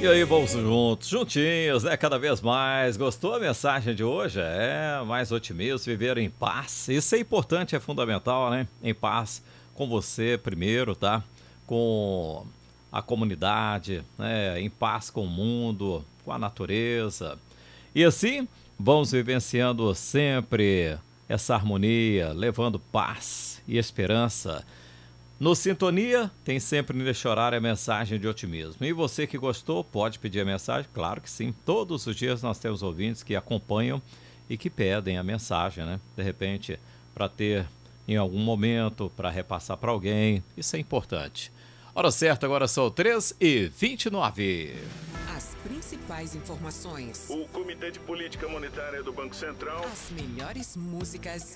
E aí, vamos juntos, juntinhos, né? Cada vez mais. Gostou a mensagem de hoje? Mais otimismo, viver em paz. Isso é importante, é fundamental, né? Em paz com você primeiro, tá? Com a comunidade, né? Em paz com o mundo, com a natureza. E assim, vamos vivenciando sempre essa harmonia, levando paz e esperança. No Sintonia, tem sempre neste horário a mensagem de otimismo. E você que gostou, pode pedir a mensagem? Claro que sim. Todos os dias nós temos ouvintes que acompanham e que pedem a mensagem, né? De repente, para ter em algum momento, para repassar para alguém. Isso é importante. Hora certa, agora são 3h29. As principais informações. O Comitê de Política Monetária do Banco Central. As melhores músicas.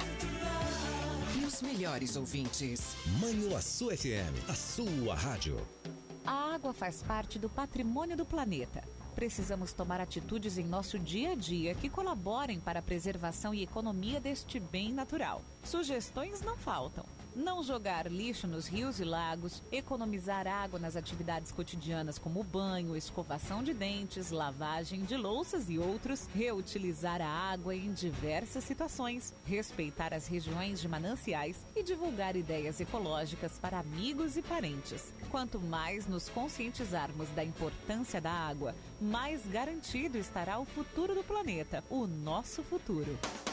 E os melhores ouvintes. Manhuaçu FM, a sua rádio. A água faz parte do patrimônio do planeta. Precisamos tomar atitudes em nosso dia a dia que colaborem para a preservação e economia deste bem natural. Sugestões não faltam. Não jogar lixo nos rios e lagos, economizar água nas atividades cotidianas como banho, escovação de dentes, lavagem de louças e outros, reutilizar a água em diversas situações, respeitar as regiões de mananciais e divulgar ideias ecológicas para amigos e parentes. Quanto mais nos conscientizarmos da importância da água, mais garantido estará o futuro do planeta, o nosso futuro.